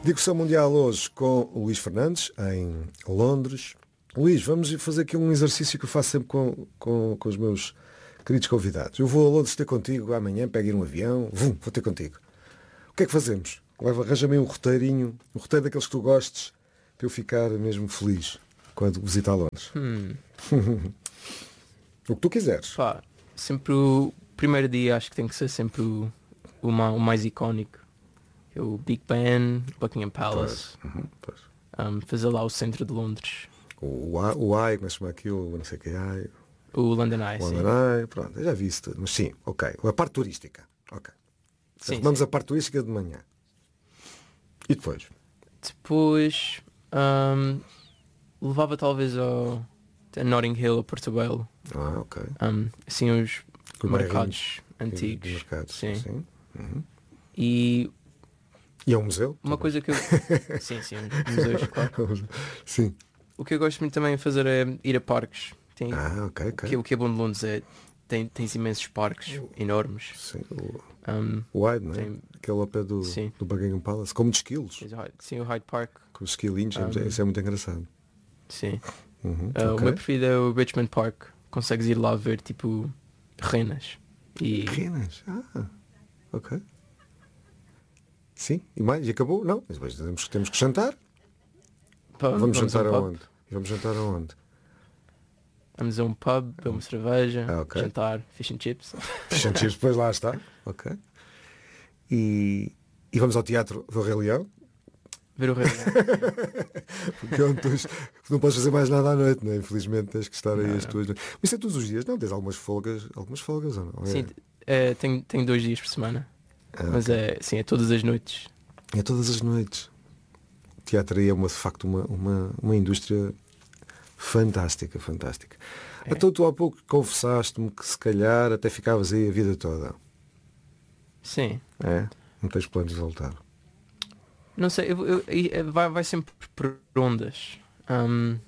Discussão Mundial hoje com o Luís Fernandes, em Londres. Luís, vamos fazer aqui um exercício que eu faço sempre com os meus queridos convidados. Eu vou a Londres ter contigo amanhã, pego ir um avião, vou ter contigo. O que é que fazemos? Arranja-me um roteirinho, um roteiro daqueles que tu gostes, para eu ficar mesmo feliz quando visitar Londres. O que tu quiseres. Pá, sempre o primeiro dia acho que tem que ser sempre o mais icónico. O Big Ben, Buckingham Palace. Pois. Fazer lá o centro de Londres. O Eye, como é que se chama aquilo? Não sei o que é. O London Eye, sim. London Eye, pronto, eu já vi isso tudo. Mas sim, ok. A parte turística. Ok. Sim, Vamos sim. a parte turística de manhã. E depois? Depois levava talvez a Notting Hill, a Porto Belo. Ok. Assim os Os mercados bairrinhos. antigos. Mercados, Sim. sim. Uhum. E E é um museu? uma coisa que eu... sim, museus, claro. Sim. O que eu gosto muito também de fazer é ir a parques. Ok. O que é bom de Londres é tens imensos parques enormes. Sim. O Hyde, não é? Aquele ao pé do Buckingham Palace, com muitos esquilos. Sim, o Hyde Park. Com os esquilinhos, isso é muito engraçado. Sim. Ok. O meu preferido é o Richmond Park. Consegues ir lá ver tipo renas. Renas? Ok. Sim, e mais? E acabou? Não, mas depois temos que jantar. Vamos jantar aonde? Vamos jantar aonde? Vamos a um pub, beber uma cerveja, ok. jantar, fish and chips. Fish and chips, depois lá está. Ok. E vamos ao teatro do Rei Leão? Ver o Rei Leão. Porque não podes fazer mais nada à noite, não é? Infelizmente tens que estar aí as tuas... Mas isso é todos os dias, não? Tens algumas folgas ou não? Sim, tenho 2 dias por semana. Mas okay. é todas as noites. É todas as noites. O teatro aí é de facto uma indústria fantástica. Então tu há pouco confessaste-me que se calhar até ficavas aí a vida toda. Sim. Não tens planos de voltar? Não sei, vai sempre por ondas. Há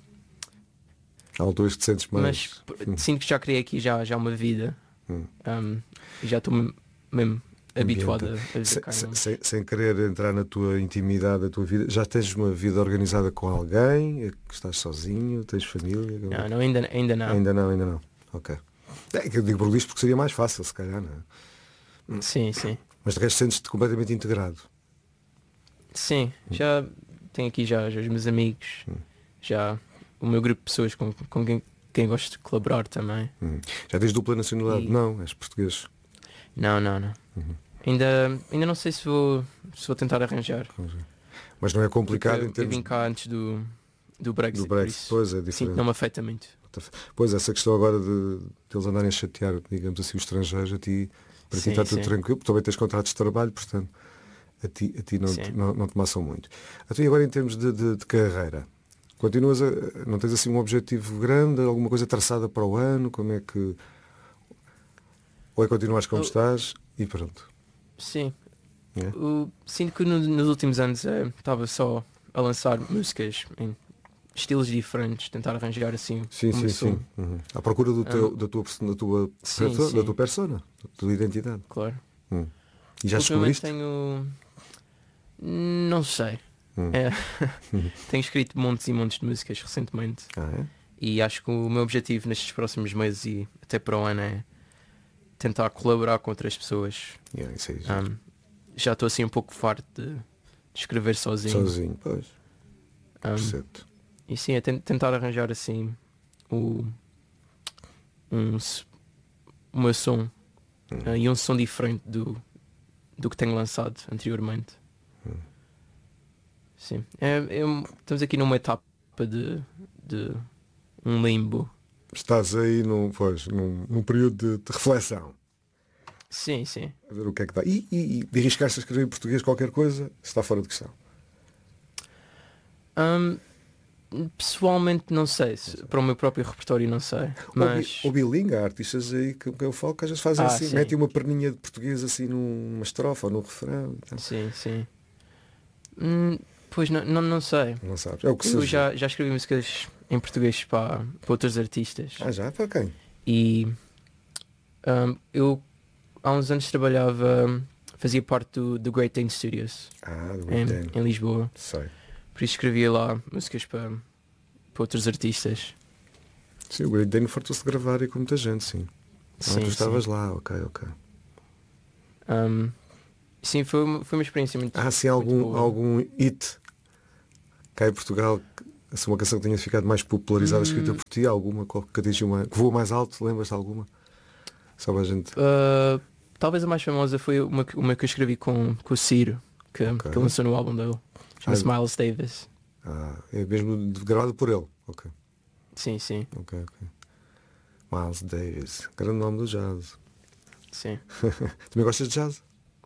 alturas que te sentes mais... Mas sinto que já criei aqui já uma vida. E já estou mesmo habituado a viver cá. Sem querer entrar na tua intimidade, a tua vida, já tens uma vida organizada com alguém? Que estás sozinho? Tens família? Não, ainda não. Ainda não. Ok. É que eu digo por isto porque seria mais fácil, se calhar, não é? Sim. Mas de resto sentes-te completamente integrado? Sim, já tenho aqui já os meus amigos, já o meu grupo de pessoas com quem gosto de colaborar também. Já tens dupla nacionalidade? Não, és português? Não. Ainda não sei se vou tentar arranjar. Mas não é complicado em termos... Eu vim cá antes do Brexit, pois é diferente. Sim, não me afeta muito. Pois, essa questão agora de eles andarem a chatear, digamos assim, os estrangeiros, a ti, para ti está tudo tranquilo, porque também tens contratos de trabalho, portanto, a ti não te maçam muito. E agora em termos de carreira, continuas não tens assim um objetivo grande, alguma coisa traçada para o ano, como é que... Ou é continuares como estás e pronto? Sim. Sinto que nos últimos anos estava só a lançar músicas em estilos diferentes, tentar arranjar assim sim. À procura da tua persona, da tua identidade. Claro. E já descobriste? Não sei. Tenho escrito montes e montes de músicas recentemente. E acho que o meu objetivo nestes próximos meses e até para o ano é tentar colaborar com outras pessoas. Isso aí, já estou assim um pouco farto de escrever sozinho. Pois. Percebo-te. E sim, é tentar arranjar assim o meu som e um som diferente do que tenho lançado anteriormente. Sim. Estamos aqui numa etapa de um limbo. Estás aí num período de reflexão. Sim. A ver o que é que dá. E de arriscar-se a escrever em português qualquer coisa está fora de questão. Pessoalmente não sei, para o meu próprio repertório não sei. Mas... Ou bilingue, há artistas aí que eu falo que às vezes fazem assim, metem uma perninha de português assim numa estrofa ou num refrão. Então. Sim. Pois não sei. Não sabes. É o que eu já escrevi músicas em português para outros artistas. Já? Para quem? E eu há uns anos trabalhava fazia parte do Great Dane Studios em Lisboa. Sei. Por isso escrevia lá músicas para outros artistas. Sim, o Great Dane fartou-se de gravar e com muita gente, sim. Sim, tu estavas lá, ok. Sim, foi uma experiência muito. Sim, algum hit cá em Portugal, assim, uma canção que tenha ficado mais popularizada, escrita por ti, alguma que atingiu que voa mais alto, lembras de alguma? Só a gente. Talvez a mais famosa foi uma que eu escrevi com o Ciro, que lançou no álbum dele. Chama-se Miles Davis. É mesmo gravado por ele. Ok. Sim. Ok. Miles Davis, grande nome do jazz. Sim. Também gostas de jazz?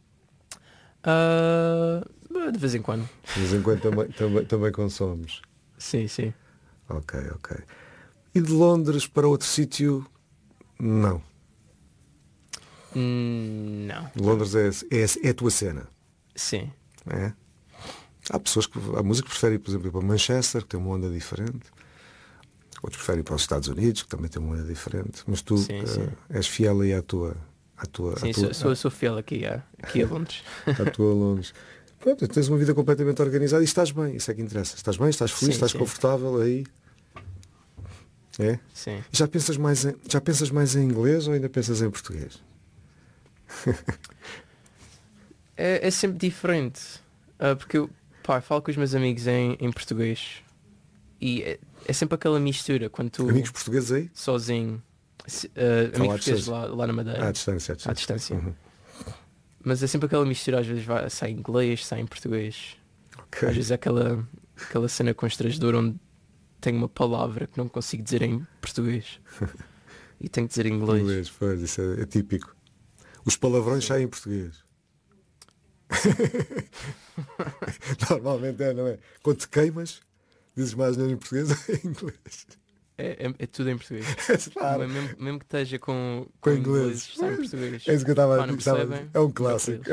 De vez em quando. De vez em quando também consomes. Sim. Ok. E de Londres para outro sítio? Não. Não. Londres é a tua cena? Sim. É? Há música que prefere, por exemplo, ir para Manchester, que tem uma onda diferente. Outros preferem ir para os Estados Unidos, que também tem uma onda diferente. Mas tu és fiel aí à tua... Sim, sou fiel aqui a Londres. À tua Londres. Pronto, tens uma vida completamente organizada e estás bem, isso é que interessa. Estás bem, estás feliz, estás confortável aí. É? Sim. E já pensas mais em inglês ou ainda pensas em português? É sempre diferente. Porque eu falo com os meus amigos em português e é sempre aquela mistura quando tu... Amigos portugueses aí? Sozinho. Amigos portugueses lá na Madeira. À distância. Uhum. Mas é sempre aquela mistura, às vezes sai em inglês, sai em português. Okay. Às vezes é aquela cena constrangedora onde tenho uma palavra que não consigo dizer em português e tenho que dizer em inglês. Pois, isso é típico. Os palavrões saem em português. Normalmente não é? Quando te queimas, dizes mais em português ou em inglês? É tudo em português. Claro. Mesmo que esteja com inglês, está em português. É isso que eu estava a dizer. É um clássico.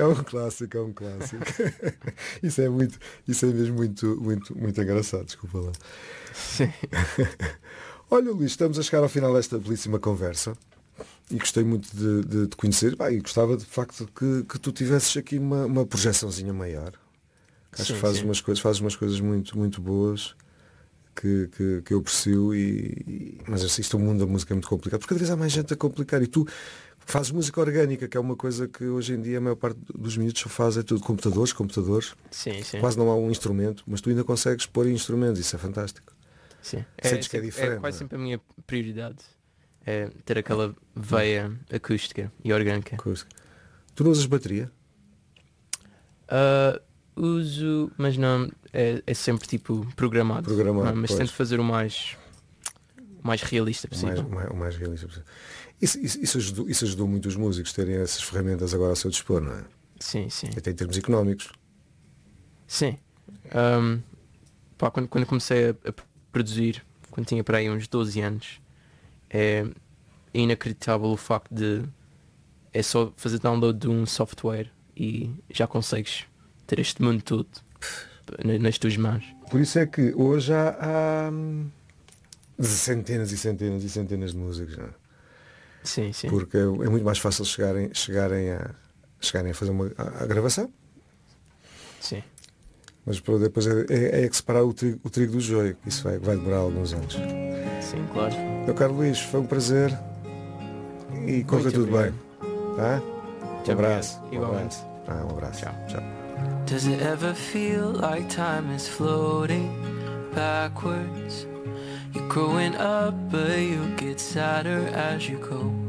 Isso é mesmo muito engraçado, desculpa lá. Sim. Olha, Luís, estamos a chegar ao final desta belíssima conversa e gostei muito de te conhecer. E gostava de facto que tu tivesses aqui uma projeçãozinha maior. Acho que fazes umas coisas muito, muito boas. Que eu aprecio mas isto o mundo da música é muito complicado porque cada vez há mais gente a complicar e tu fazes música orgânica, que é uma coisa que hoje em dia a maior parte dos miúdos só faz é tudo computadores. Sim. Quase não há um instrumento, mas tu ainda consegues pôr instrumentos, isso é fantástico. Sim. Sentes que é diferente. É quase sempre a minha prioridade, é ter aquela veia acústica e orgânica. Tu não usas bateria? Uso, mas não é sempre tipo programado, mas tento fazer o mais realista possível. O mais realista possível. Isso ajudou muito os músicos terem essas ferramentas agora ao seu dispor, não é? Sim. Até em termos económicos. Sim. Quando comecei a produzir, quando tinha para aí uns 12 anos, é inacreditável o facto de é só fazer download de um software e já consegues ter este mundo todo nas tuas mãos. Por isso é que hoje há centenas e centenas e centenas de músicos, não é? Sim. Porque é muito mais fácil chegarem a fazer a gravação. Sim. Mas depois é que separar o trigo do joio. Isso vai demorar alguns anos. Sim, claro. Meu caro Luís, foi um prazer e corra tudo bem. Tá? Um abraço. Igualmente. Um abraço. Tchau. Does it ever feel like time is floating backwards? You're growing up, but you get sadder as you go.